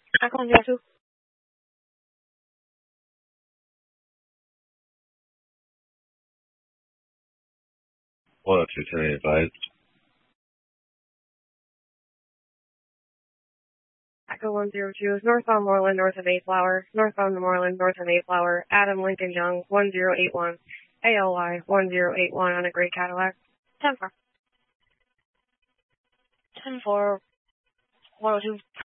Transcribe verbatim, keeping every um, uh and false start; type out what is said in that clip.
Echo one zero two. one oh two, ten advised. Echo one zero two is northbound Moreland, north of Mayflower. Northbound Moreland, north of Mayflower. Adam Lincoln Young, one zero eight one. A L Y, one zero eight one on a gray Cadillac. ten four. ten four, one oh two.